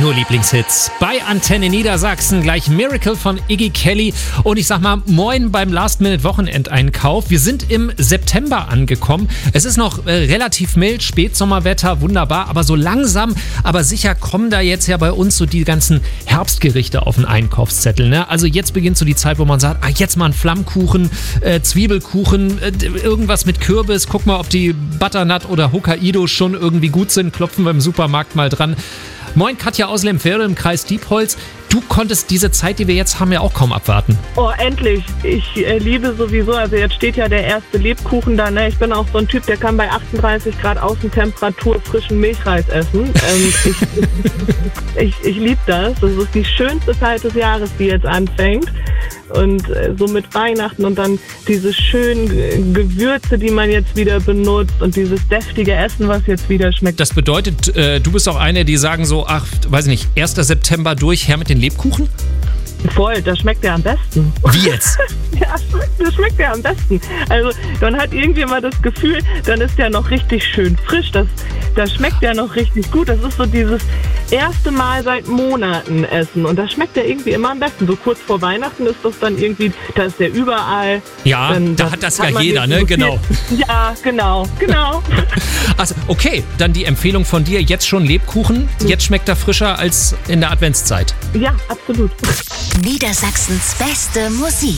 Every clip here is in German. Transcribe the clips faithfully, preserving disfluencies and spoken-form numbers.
Nur Lieblingshits bei Antenne Niedersachsen. Gleich Miracle von Iggy Kelly. Und ich sag mal, moin beim Last-Minute-Wochenendeinkauf. Wir sind im September angekommen. Es ist noch äh, relativ mild, Spätsommerwetter, wunderbar. Aber so langsam, aber sicher kommen da jetzt ja bei uns so die ganzen Herbstgerichte auf den Einkaufszettel. Ne? Also jetzt beginnt so die Zeit, wo man sagt, ah, jetzt mal ein Flammkuchen, äh, Zwiebelkuchen, äh, irgendwas mit Kürbis. Guck mal, ob die Butternut oder Hokkaido schon irgendwie gut sind. Klopfen wir im Supermarkt mal dran. Moin, Katja aus Lemfelde im Kreis Diepholz. Du konntest diese Zeit, die wir jetzt haben, ja auch kaum abwarten. Oh, endlich. Ich äh, liebe sowieso, also jetzt steht ja der erste Lebkuchen da, ne? Ich bin auch so ein Typ, der kann bei achtunddreißig Grad Außentemperatur frischen Milchreis essen. Ähm, ich ich, ich liebe das. Das ist die schönste Zeit des Jahres, die jetzt anfängt. Und äh, so mit Weihnachten und dann diese schönen G- Gewürze, die man jetzt wieder benutzt und dieses deftige Essen, was jetzt wieder schmeckt. Das bedeutet, äh, du bist auch eine, die sagen so, ach, weiß ich nicht, erster September durch, her mit den Lebkuchen? Voll, das schmeckt ja am besten. Wie jetzt? Ja, das schmeckt ja am besten. Also man hat irgendwie immer das Gefühl, dann ist der noch richtig schön frisch. Das, das schmeckt ja noch richtig gut. Das ist so dieses erste Mal seit Monaten essen. Und das schmeckt ja irgendwie immer am besten. So kurz vor Weihnachten ist das dann irgendwie, da ist der überall. Ja, dann, da das hat das hat ja jeder, ne? so Genau. Viel. Ja, genau, genau. Also, okay, dann die Empfehlung von dir, jetzt schon Lebkuchen. Jetzt schmeckt er frischer als in der Adventszeit. Ja, absolut. Niedersachsens beste Musik.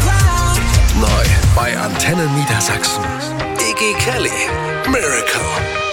Neu bei Antenne Niedersachsen. Iggy Kelly, Miracle.